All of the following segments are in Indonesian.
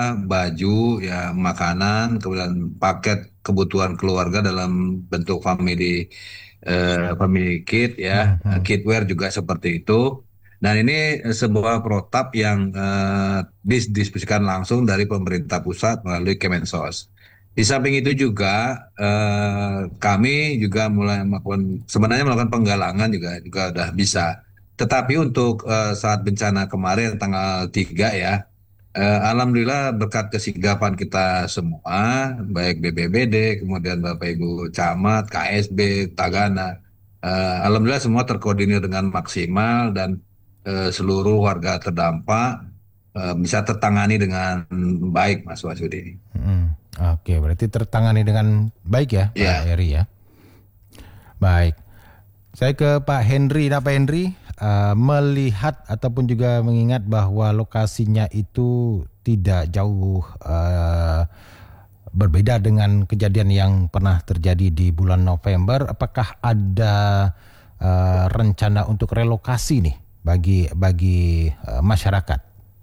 baju, ya makanan, kemudian paket kebutuhan keluarga dalam bentuk family kit ya, Mhm. kitware juga seperti itu. Dan ini sebuah protap yang didistribusikan langsung dari pemerintah pusat melalui Kemensos. Di samping itu juga kami juga mulai melakukan sebenarnya melakukan penggalangan juga udah bisa. Tetapi untuk saat bencana kemarin tanggal 3 ya, alhamdulillah berkat kesigapan kita semua, baik BPBD, kemudian Bapak Ibu Camat, KSB, Tagana, alhamdulillah semua terkoordinir dengan maksimal dan seluruh warga terdampak bisa tertangani dengan baik, Mas Wasudi. Mhm. Oke, berarti tertangani dengan baik ya, Pak Ya. Eri ya. Baik. Saya ke Pak Henry. Nah, Pak Henry, melihat ataupun juga mengingat bahwa lokasinya itu tidak jauh berbeda dengan kejadian yang pernah terjadi di bulan November, apakah ada rencana untuk relokasi nih bagi masyarakat?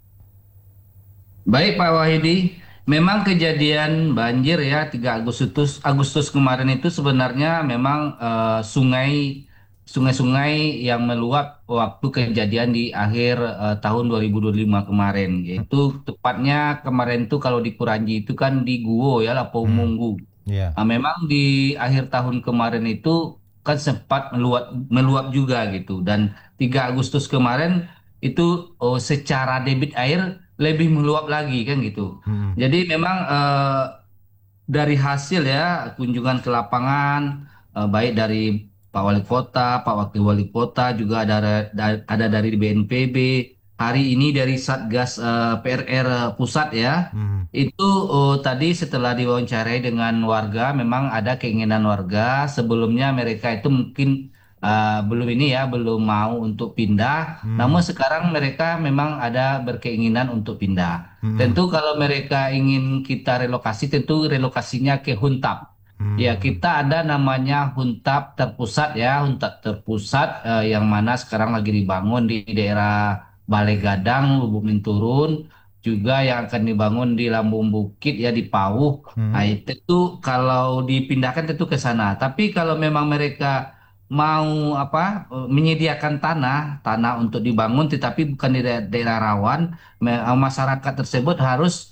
Baik Pak Wahidi, memang kejadian banjir ya 3 Agustus kemarin itu sebenarnya memang sungai-sungai yang meluap waktu kejadian di akhir tahun 2025 kemarin, yaitu tepatnya kemarin itu kalau di Kuranji itu kan di Guwo ya Lampung Hmm, Munggu. ya. Nah, memang di akhir tahun kemarin itu kan sempat meluap meluap juga gitu, dan 3 Agustus kemarin itu secara debit air lebih meluap lagi kan gitu. Hmm, Jadi memang dari hasil ya kunjungan ke lapangan, baik dari Pak Wali Kota, Pak Wakil Wali Kota, juga ada dari BNPB, hari ini dari Satgas PRR Pusat ya. hmm, Itu tadi setelah diwawancarai dengan warga, memang ada keinginan warga sebelumnya mereka itu mungkin belum ini ya, belum mau untuk pindah. Namun hmm, sekarang mereka memang ada berkeinginan untuk pindah. hmm, Tentu kalau mereka ingin kita relokasi, tentu relokasinya ke Huntap. Ya, hmm, kita ada namanya Huntap terpusat ya, Huntap terpusat yang mana sekarang lagi dibangun di daerah Balai Gadang, Lubuk Linturun, juga yang akan dibangun di Lambung Bukit ya di Pauh. Nah, hmm, itu kalau dipindahkan tentu ke sana. Tapi kalau memang mereka mau menyediakan tanah untuk dibangun, tetapi bukan di daerah rawan, masyarakat tersebut harus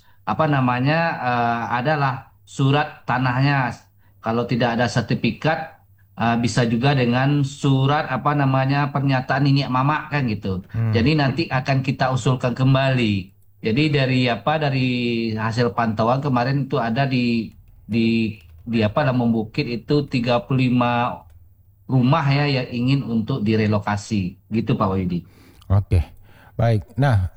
adalah surat tanahnya. Kalau tidak ada sertifikat, bisa juga dengan surat pernyataan ini mama kan gitu. hmm. Jadi nanti akan kita usulkan kembali. Jadi dari hasil pantauan kemarin itu ada di Lambung Bukit itu 35 rumah ya yang ingin untuk direlokasi. Gitu Pak Widi. Oke, baik. Nah,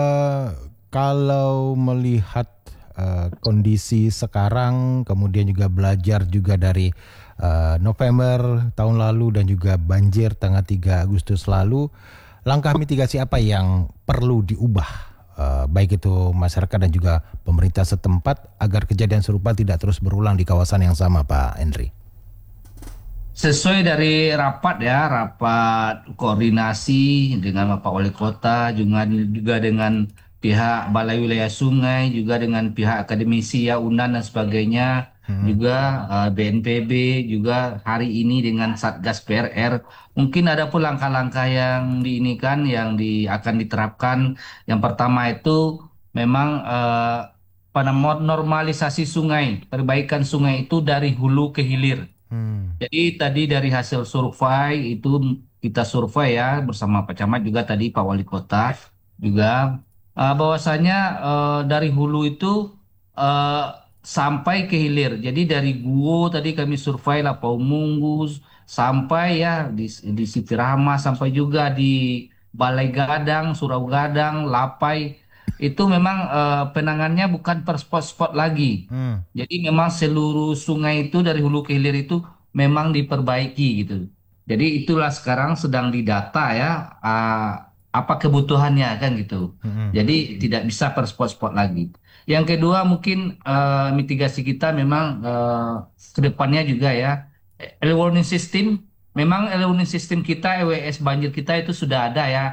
kalau melihat kondisi sekarang, kemudian juga belajar juga dari November tahun lalu dan juga banjir tanggal 3 Agustus lalu, langkah mitigasi apa yang perlu diubah? Baik itu masyarakat dan juga pemerintah setempat agar kejadian serupa tidak terus berulang di kawasan yang sama, Pak Henry. Sesuai dari rapat ya, rapat koordinasi dengan Bapak Wali Kota, juga dengan pihak Balai Wilayah Sungai, juga dengan pihak akademisi ya UNAN dan sebagainya, Hmm, juga BNPB, juga hari ini dengan Satgas PRR. Mungkin ada pun langkah-langkah yang diinikan, akan diterapkan. Yang pertama itu memang normalisasi sungai, perbaikan sungai itu dari hulu ke hilir. hmm, Jadi tadi dari hasil survei itu kita survei ya bersama Pak Camat juga tadi Pak Wali Kota juga bahwasanya dari hulu itu eh, sampai ke hilir. Jadi dari Guo tadi kami survei lah Paumunggus sampai ya di Sitirama sampai juga di Balai Gadang, Surau Gadang, Lapai itu memang penanganannya bukan per spot-spot lagi. hmm. Jadi memang seluruh sungai itu dari hulu ke hilir itu memang diperbaiki gitu. Jadi itulah sekarang sedang didata ya apa kebutuhannya kan gitu. Hmm, Jadi tidak bisa per spot-spot lagi. Yang kedua mungkin mitigasi kita memang ke depannya juga ya early warning system. Memang early warning system kita EWS banjir kita itu sudah ada ya.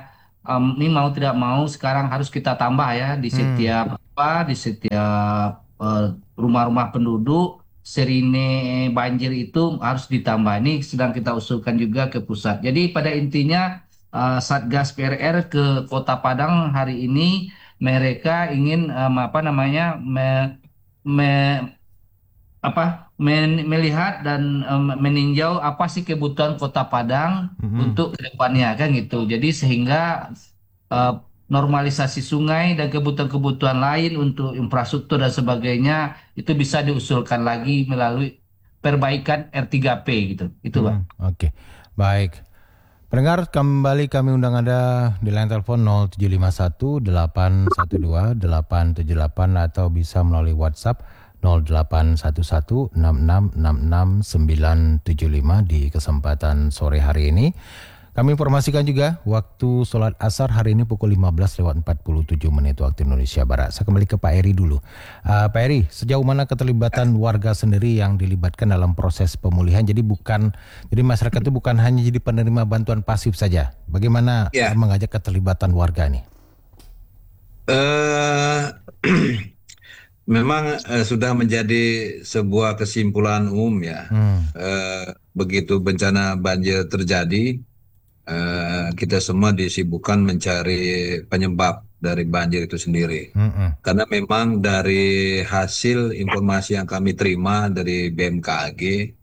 ini mau tidak mau sekarang harus kita tambah ya di setiap di setiap rumah-rumah penduduk sirine banjir itu harus ditambah. Ini sedang kita usulkan juga ke pusat. Jadi pada intinya Satgas PRR ke Kota Padang hari ini mereka ingin apa namanya me- melihat dan meninjau apa sih kebutuhan Kota Padang Mhm. untuk kedepannya kan gitu. Jadi sehingga eh, normalisasi sungai dan kebutuhan-kebutuhan lain untuk infrastruktur dan sebagainya itu bisa diusulkan lagi melalui perbaikan R3P gitu. Itu, Pak. Oke, baik. Pendengar, kembali kami undang Anda di line telepon 0751 812 878 atau bisa melalui WhatsApp 0811 6666 975 di kesempatan sore hari ini. Kami informasikan juga waktu sholat asar hari ini pukul 15:47 waktu Indonesia Barat. Saya kembali ke Pak Eri dulu. Pak Eri, sejauh mana keterlibatan warga sendiri yang dilibatkan dalam proses pemulihan? Jadi masyarakat itu bukan hanya jadi penerima bantuan pasif saja. Bagaimana Ya, mengajak keterlibatan warga nih? eh, memang sudah menjadi sebuah kesimpulan umum ya. Hmm, Begitu bencana banjir terjadi, kita semua disibukkan mencari penyebab dari banjir itu sendiri. hmm, hmm, Karena memang dari hasil informasi yang kami terima dari BMKG,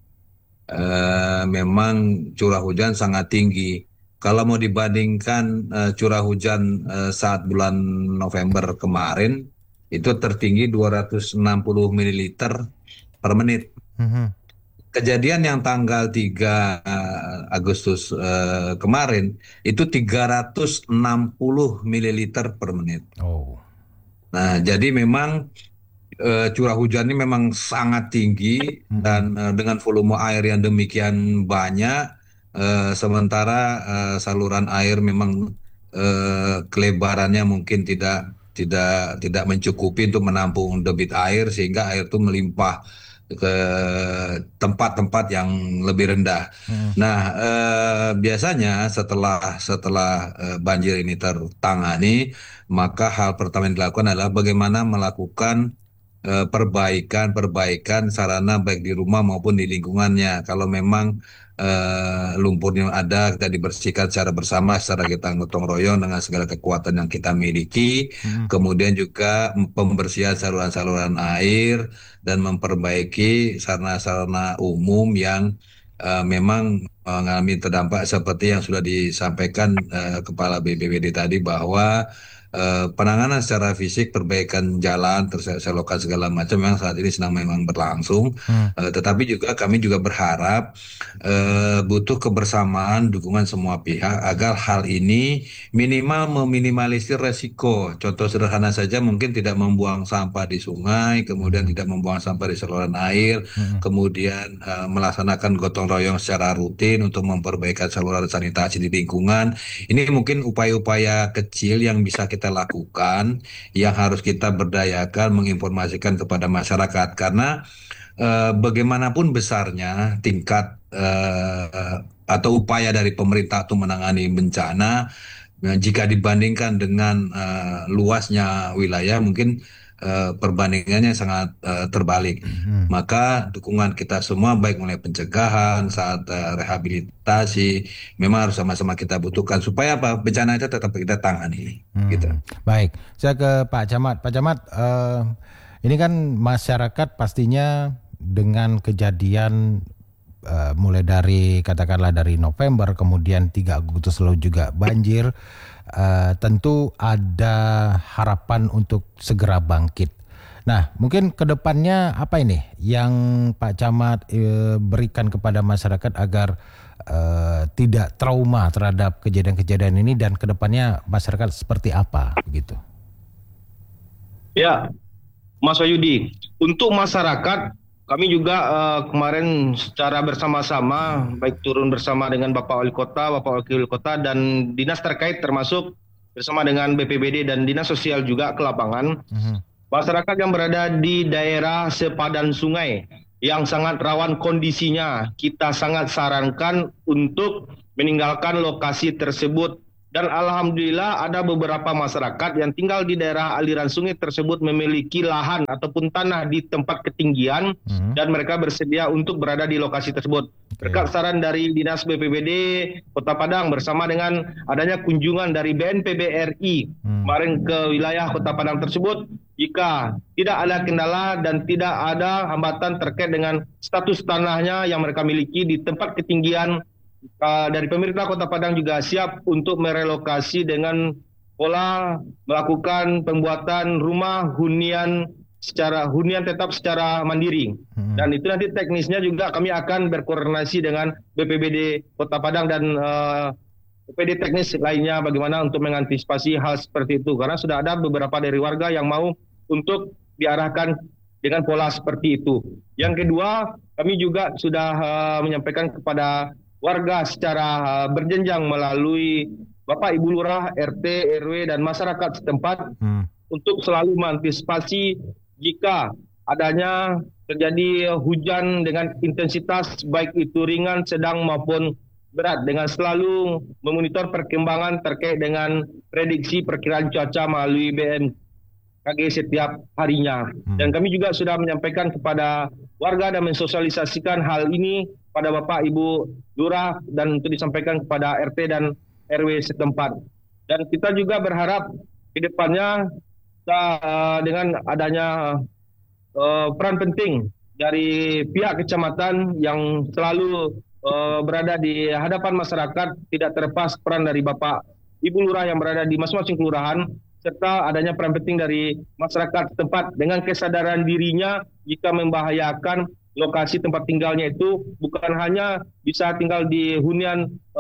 memang curah hujan sangat tinggi. Kalau mau dibandingkan curah hujan saat bulan November kemarin, itu tertinggi 260 mililiter per menit. hmm, hmm. Kejadian yang tanggal 3 Agustus kemarin itu 360 mililiter per menit. Oh, Nah, jadi memang curah hujan ini memang sangat tinggi hmm, hmm, dan dengan volume air yang demikian banyak, sementara saluran air memang kelebarannya mungkin tidak mencukupi untuk menampung debit air sehingga air itu melimpah ke tempat-tempat yang lebih rendah. hmm, Nah, biasanya setelah setelah banjir ini tertangani, maka hal pertama yang dilakukan adalah bagaimana melakukan perbaikan sarana baik di rumah maupun di lingkungannya. Kalau memang lumpurnya ada, kita dibersihkan secara bersama, secara kita gotong royong dengan segala kekuatan yang kita miliki. hmm, Kemudian juga pembersihan saluran-saluran air dan memperbaiki sarana-sarana umum yang memang mengalami terdampak seperti yang sudah disampaikan Kepala BPBD tadi bahwa penanganan secara fisik, perbaikan jalan, selokan segala macam memang saat ini memang berlangsung. hmm, Tetapi juga kami juga berharap butuh kebersamaan, dukungan semua pihak agar hal ini minimal meminimalisir resiko. Contoh sederhana saja mungkin tidak membuang sampah di sungai, kemudian hmm, tidak membuang sampah di saluran air, hmm, kemudian melaksanakan gotong royong secara rutin untuk memperbaikan saluran sanitasi di lingkungan. Ini mungkin upaya-upaya kecil yang bisa kita lakukan, yang harus kita berdayakan, menginformasikan kepada masyarakat. Karena bagaimanapun besarnya tingkat atau upaya dari pemerintah untuk menangani bencana, jika dibandingkan dengan luasnya wilayah, mungkin perbandingannya sangat terbalik. hmm. Maka dukungan kita semua baik mulai pencegahan saat rehabilitasi memang harus sama-sama kita butuhkan supaya apa bencana itu tetap kita tangani gitu. Baik, saya ke Pak Camat. Pak Camat, ini kan masyarakat pastinya dengan kejadian mulai dari katakanlah dari November kemudian 3 Agustus lalu juga banjir, tentu ada harapan untuk segera bangkit. Nah, mungkin ke depannya apa ini yang Pak Camat berikan kepada masyarakat agar tidak trauma terhadap kejadian-kejadian ini dan ke depannya masyarakat seperti apa begitu? Ya, Mas Wahyudi, untuk masyarakat kami juga kemarin secara bersama-sama baik turun bersama dengan Bapak Wali Kota, Bapak Wakil Wali Kota dan dinas terkait termasuk bersama dengan BPBD dan Dinas Sosial juga ke lapangan. Masyarakat yang berada di daerah sepadan sungai yang sangat rawan kondisinya, kita sangat sarankan untuk meninggalkan lokasi tersebut Dan alhamdulillah ada beberapa masyarakat yang tinggal di daerah aliran sungai tersebut memiliki lahan ataupun tanah di tempat ketinggian dan mereka bersedia untuk berada di lokasi tersebut. Berkat saran dari Dinas BPBD Kota Padang bersama dengan adanya kunjungan dari BNPB RI kemarin ke wilayah Kota Padang tersebut, jika tidak ada kendala dan tidak ada hambatan terkait dengan status tanahnya yang mereka miliki di tempat ketinggian, dari pemerintah Kota Padang juga siap untuk merelokasi dengan pola melakukan pembuatan rumah hunian tetap secara mandiri. Dan itu nanti teknisnya juga kami akan berkoordinasi dengan BPBD Kota Padang dan BPD teknis lainnya bagaimana untuk mengantisipasi hal seperti itu. Karena sudah ada beberapa dari warga yang mau untuk diarahkan dengan pola seperti itu. Yang kedua, kami juga sudah menyampaikan kepada warga secara berjenjang melalui Bapak Ibu Lurah, RT, RW, dan masyarakat setempat untuk selalu mengantisipasi jika adanya terjadi hujan dengan intensitas baik itu ringan, sedang maupun berat, dengan selalu memonitor perkembangan terkait dengan prediksi perkiraan cuaca melalui BMKG setiap harinya. Dan kami juga sudah menyampaikan kepada warga dan mensosialisasikan hal ini pada Bapak Ibu Lurah dan untuk disampaikan kepada RT dan RW setempat. Dan kita juga berharap ke depannya dengan adanya peran penting dari pihak kecamatan yang selalu berada di hadapan masyarakat, tidak terlepas peran dari Bapak Ibu Lurah yang berada di masing-masing kelurahan, serta adanya peran penting dari masyarakat setempat dengan kesadaran dirinya jika membahayakan lokasi tempat tinggalnya itu bukan hanya bisa tinggal di hunian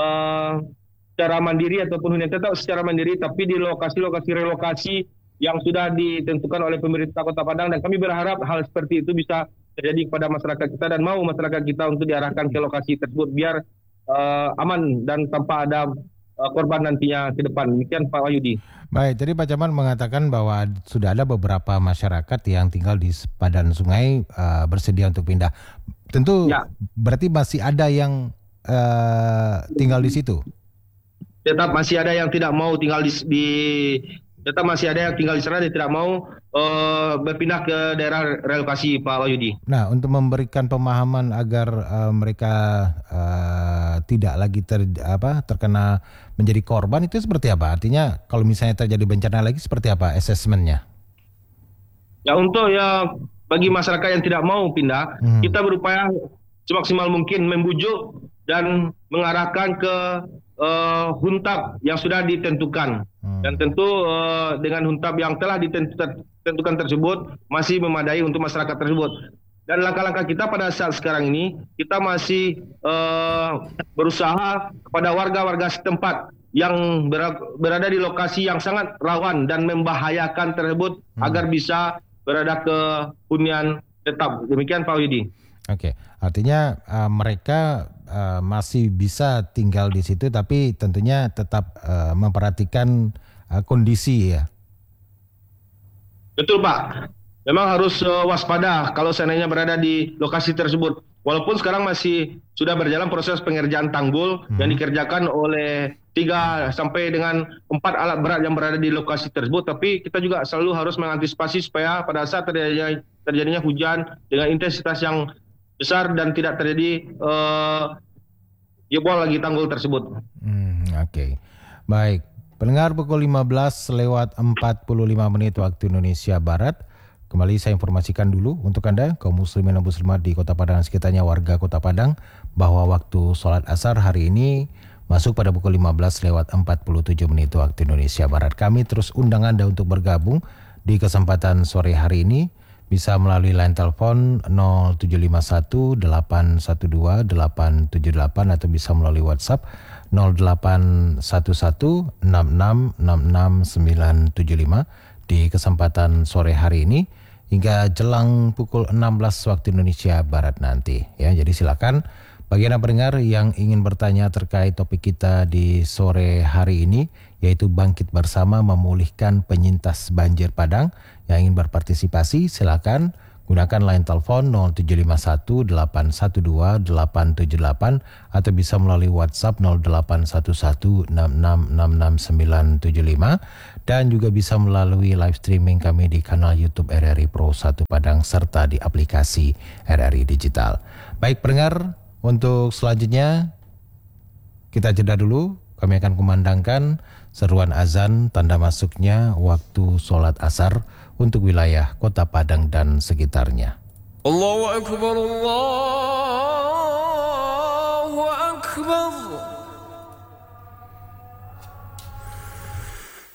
secara mandiri ataupun hunian tetap secara mandiri, tapi di lokasi-lokasi relokasi yang sudah ditentukan oleh pemerintah Kota Padang. Dan kami berharap hal seperti itu bisa terjadi kepada masyarakat kita dan mau masyarakat kita untuk diarahkan ke lokasi tersebut biar aman dan tanpa ada korban nantinya ke depan. Demikian Pak Wahyudi. Baik, jadi Pak Camat mengatakan bahwa sudah ada beberapa masyarakat yang tinggal di sepadan sungai bersedia untuk pindah. Tentu berarti masih ada yang tinggal di situ. Tetap masih ada yang tidak mau tinggal tetap masih ada yang tinggal di sana dan tidak mau berpindah ke daerah relokasi Pak Wahyudi. Nah, untuk memberikan pemahaman agar mereka tidak lagi terkena menjadi korban, itu seperti apa? Artinya kalau misalnya terjadi bencana lagi seperti apa asesmennya? Ya, untuk bagi masyarakat yang tidak mau pindah, kita berupaya semaksimal mungkin membujuk dan mengarahkan ke huntap yang sudah ditentukan. Dan tentu dengan huntap yang telah ditentukan tersebut masih memadai untuk masyarakat tersebut. Dan langkah-langkah kita pada saat sekarang ini, kita masih berusaha kepada warga-warga setempat yang berada di lokasi yang sangat rawan dan membahayakan tersebut agar bisa berada ke hunian tetap. Demikian Pak Widi. Oke, artinya mereka masih bisa tinggal di situ, tapi tentunya tetap memperhatikan kondisi ya. Betul Pak, memang harus waspada kalau seandainya berada di lokasi tersebut. Walaupun sekarang masih sudah berjalan proses pengerjaan tanggul yang dikerjakan oleh 3 sampai dengan 4 alat berat yang berada di lokasi tersebut, tapi kita juga selalu harus mengantisipasi supaya pada saat terjadinya hujan dengan intensitas yang besar dan tidak terjadi jebol lagi tanggul tersebut. Oke. Baik. Pendengar, pukul 15:45 waktu Indonesia Barat. Kembali saya informasikan dulu untuk Anda, kaum muslimin dan muslimat di Kota Padang dan sekitarnya, warga Kota Padang, bahwa waktu sholat asar hari ini masuk pada pukul 15:47 waktu Indonesia Barat. Kami terus undang Anda untuk bergabung di kesempatan sore hari ini. Bisa melalui line telepon 0751 812 878 atau bisa melalui WhatsApp 0811 66 66 975 di kesempatan sore hari ini hingga jelang pukul 16 waktu Indonesia Barat nanti ya. Jadi silakan bagi Anda pendengar yang ingin bertanya terkait topik kita di sore hari ini, yaitu bangkit bersama memulihkan penyintas banjir Padang, yang ingin berpartisipasi silakan Gunakan line telepon 0751 812 878 atau bisa melalui WhatsApp 0811 6666 dan juga bisa melalui live streaming kami di kanal YouTube RRI Pro 1 Padang serta di aplikasi RRI Digital. Baik pendengar, untuk selanjutnya kita jeda dulu. Kami akan kumandangkan seruan azan tanda masuknya waktu sholat asar untuk wilayah Kota Padang dan sekitarnya. Allahu Akbar, Allah.